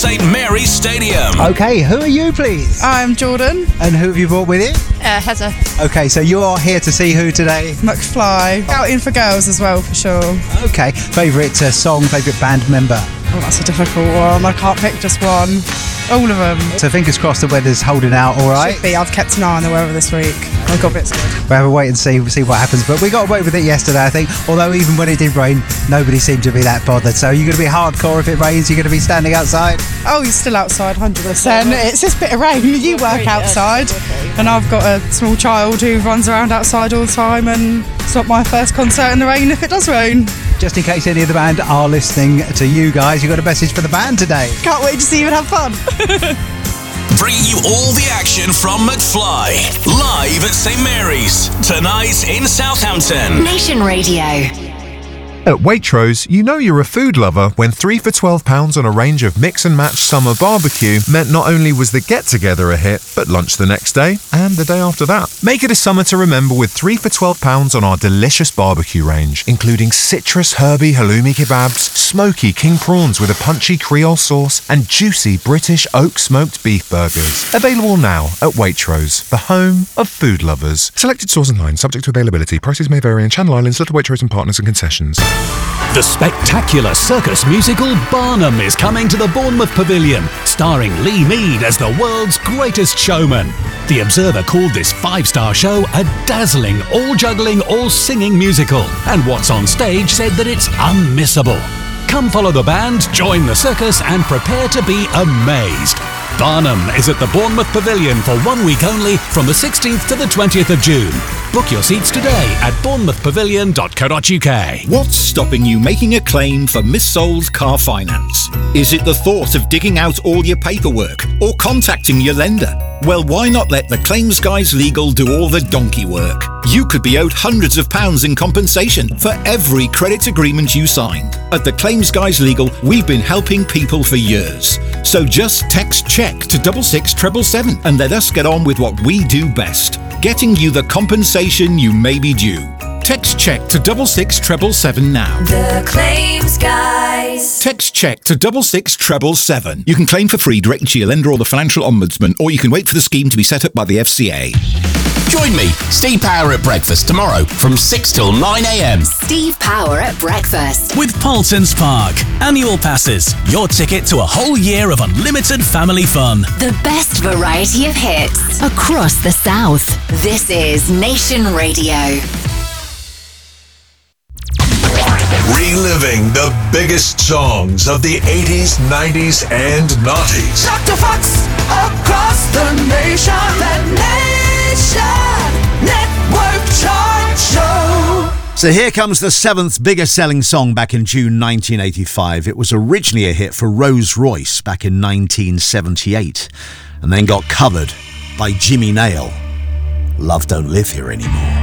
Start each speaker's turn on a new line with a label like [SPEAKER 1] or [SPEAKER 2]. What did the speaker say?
[SPEAKER 1] St Mary's Stadium.
[SPEAKER 2] Okay, who are you, please?
[SPEAKER 3] I'm Jordan.
[SPEAKER 2] And who have you brought with you?
[SPEAKER 3] Heather.
[SPEAKER 2] Okay, so you are here to see who today?
[SPEAKER 3] McFly. Outing for girls as well, for sure.
[SPEAKER 2] Okay, favourite song, favourite band member?
[SPEAKER 3] Oh, that's a difficult one. I can't pick just one. All of them.
[SPEAKER 2] So fingers crossed the weather's holding out all right.
[SPEAKER 3] Should be. I've kept an eye on the weather this week. I've got bits good.
[SPEAKER 2] We'll have a wait and see what happens. But we got away with it yesterday, I think. Although even when it did rain, nobody seemed to be that bothered. So you're going to be hardcore if it rains? You're going to be standing outside?
[SPEAKER 3] Oh, you're still outside, 100%. It's just a bit of rain. You work outside. And I've got a small child who runs around outside all the time, and it's not my first concert in the rain if it does rain.
[SPEAKER 2] Just in case any of the band are listening to you guys, you got a message for the band today.
[SPEAKER 3] Can't wait to see you and have fun.
[SPEAKER 1] Bringing you all the action from McFly, live at St Mary's, tonight in Southampton.
[SPEAKER 4] Nation Radio.
[SPEAKER 5] At Waitrose, you know you're a food lover when 3 for £12 on a range of mix and match summer barbecue meant not only was the get-together a hit, but lunch the next day and the day after that. Make it a summer to remember with 3 for £12 on our delicious barbecue range, including citrus herby halloumi kebabs, smoky king prawns with a punchy Creole sauce, and juicy British oak smoked beef burgers. Available now at Waitrose, the home of food lovers. Selected stores and lines, subject to availability. Prices may vary in Channel Islands, Little Waitrose and Partners and concessions.
[SPEAKER 6] The spectacular circus musical Barnum is coming to the Bournemouth Pavilion, starring Lee Mead as the world's greatest showman. The Observer called this 5-star show a dazzling, all-juggling, all-singing musical, and What's on Stage said that it's unmissable. Come follow the band, join the circus, and prepare to be amazed. Barnum is at the Bournemouth Pavilion for 1 week only from the 16th to the 20th of June. Book your seats today at bournemouthpavilion.co.uk.
[SPEAKER 7] What's stopping you making a claim for missold car finance? Is it the thought of digging out all your paperwork or contacting your lender? Well, why not let the Claims Guys Legal do all the donkey work? You could be owed hundreds of pounds in compensation for every credit agreement you signed. At the Claims Guys Legal, we've been helping people for years. So just text CHECK to 66777 and let us get on with what we do best, getting you the compensation you may be due. Text CHECK to 66777 now.
[SPEAKER 4] The Claims Guys.
[SPEAKER 7] Text CHECK to 66777. You can claim for free directly to your lender or the Financial Ombudsman, or you can wait for the scheme to be set up by the FCA.
[SPEAKER 8] Join me, Steve Power at breakfast tomorrow from 6 till 9 a.m.
[SPEAKER 4] Steve Power at breakfast.
[SPEAKER 1] With Paulson's Park. Annual passes. Your ticket to a whole year of unlimited family fun.
[SPEAKER 4] The best variety of hits across the South. This is Nation Radio.
[SPEAKER 9] Reliving the biggest songs of the 80s, 90s, and noughties.
[SPEAKER 10] Dr. Fox across the nation. The Nation Network Chart Show.
[SPEAKER 11] So here comes the 7th biggest selling song back in June 1985. It was originally a hit for Rose Royce back in 1978 and then got covered by Jimmy Nail. Love Don't Live Here Anymore.